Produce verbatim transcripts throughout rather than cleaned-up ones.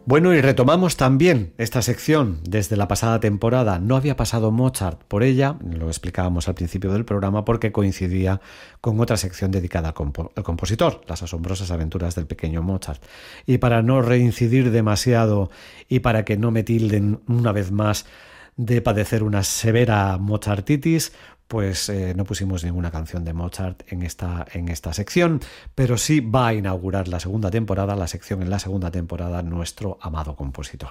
Bueno, y retomamos también esta sección desde la pasada temporada. No había pasado Mozart por ella, lo explicábamos al principio del programa, porque coincidía con otra sección dedicada al, compo- al compositor, las asombrosas aventuras del pequeño Mozart. Y para no reincidir demasiado y para que no me tilden una vez más de padecer una severa mozartitis, pues eh, no pusimos ninguna canción de Mozart en esta, en esta sección, pero sí va a inaugurar la segunda temporada, la sección en la segunda temporada, nuestro amado compositor.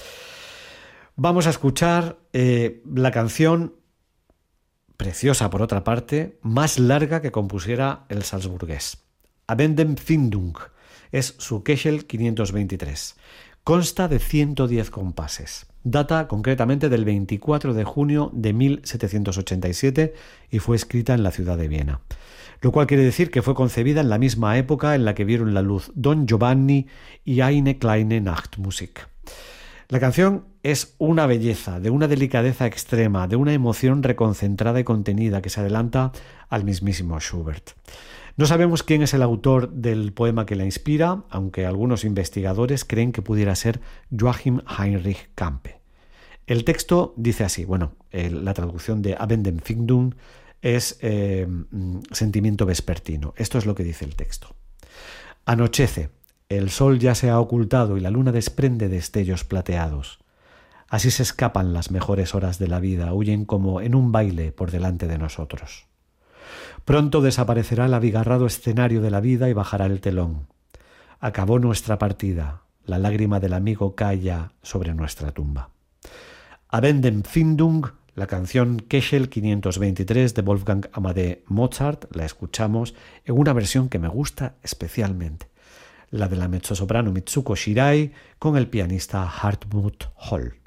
Vamos a escuchar eh, la canción, preciosa por otra parte, más larga que compusiera el salzburgués. Abendempfindung es su Köchel quinientos veintitrés. Consta de ciento diez compases. Data concretamente del veinticuatro de junio de mil setecientos ochenta y siete y fue escrita en la ciudad de Viena. Lo cual quiere decir que fue concebida en la misma época en la que vieron la luz Don Giovanni y Eine kleine Nachtmusik. La canción es una belleza, de una delicadeza extrema, de una emoción reconcentrada y contenida que se adelanta al mismísimo Schubert. No sabemos quién es el autor del poema que la inspira, aunque algunos investigadores creen que pudiera ser Joachim Heinrich Campe. El texto dice así, bueno, el, la traducción de Abendempfindung es eh, sentimiento vespertino. Esto es lo que dice el texto. Anochece, el sol ya se ha ocultado y la luna desprende destellos plateados. Así se escapan las mejores horas de la vida, huyen como en un baile por delante de nosotros. Pronto desaparecerá el abigarrado escenario de la vida y bajará el telón. Acabó nuestra partida, la lágrima del amigo calla sobre nuestra tumba. Abendempfindung, la canción Köchel quinientos veintitrés de Wolfgang Amadeus Mozart, la escuchamos en una versión que me gusta especialmente, la de la mezzosoprano Mitsuko Shirai con el pianista Hartmut Holl.